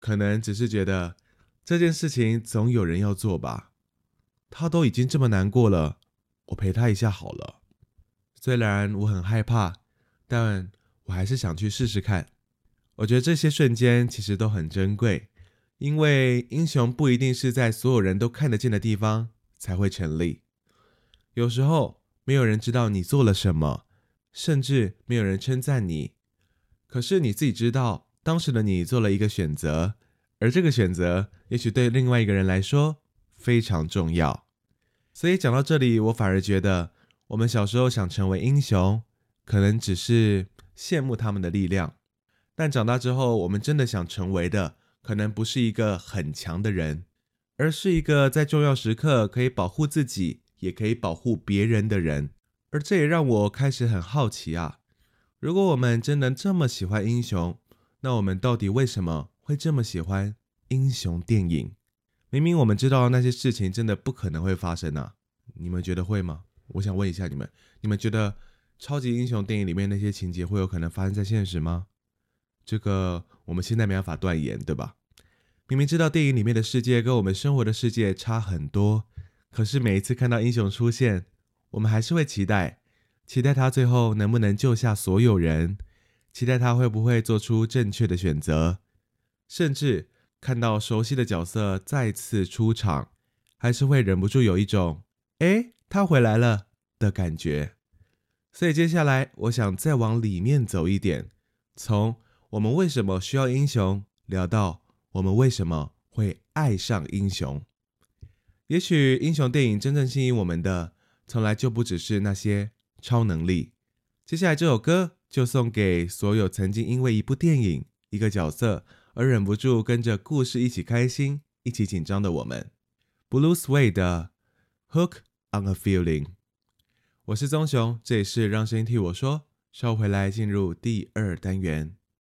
可能只是觉得这件事情总有人要做吧，他都已经这么难过了，我陪他一下好了。虽然我很害怕，但我还是想去试试看。我觉得这些瞬间其实都很珍贵，因为英雄不一定是在所有人都看得见的地方才会成立。有时候没有人知道你做了什么，甚至没有人称赞你，可是你自己知道当时的你做了一个选择，而这个选择也许对另外一个人来说非常重要。所以讲到这里，我反而觉得我们小时候想成为英雄，可能只是羡慕他们的力量，但长大之后我们真的想成为的可能不是一个很强的人，而是一个在重要时刻可以保护自己也可以保护别人的人。而这也让我开始很好奇啊，如果我们真的这么喜欢英雄，那我们到底为什么会这么喜欢英雄电影？明明我们知道那些事情真的不可能会发生啊，你们觉得会吗？我想问一下你们觉得超级英雄电影里面那些情节会有可能发生在现实吗？这个我们现在没办法断言，对吧？明明知道电影里面的世界跟我们生活的世界差很多，可是每一次看到英雄出现，我们还是会期待他最后能不能救下所有人，期待他会不会做出正确的选择，甚至看到熟悉的角色再次出场，还是会忍不住有一种他回来了的感觉。所以接下来我想再往里面走一点，从我们为什么需要英雄聊到我们为什么会爱上英雄。也许英雄电影真正吸引我们的从来就不只是那些超能力。接下来这首歌就送给所有曾经因为一部电影一个角色而忍不住跟着故事一起开心一起紧张的我们。 Blue Sway 的 Hook on a Feeling。 我是宗雄，这里是让声音替我说，稍回来进入第2单元。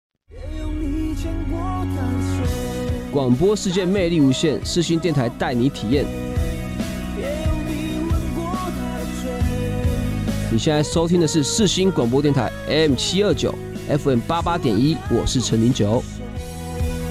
广播世界魅力无限，世新电台带你体验。你现在收听的是世新广播电台 AM729 FM88.1，我是陈09。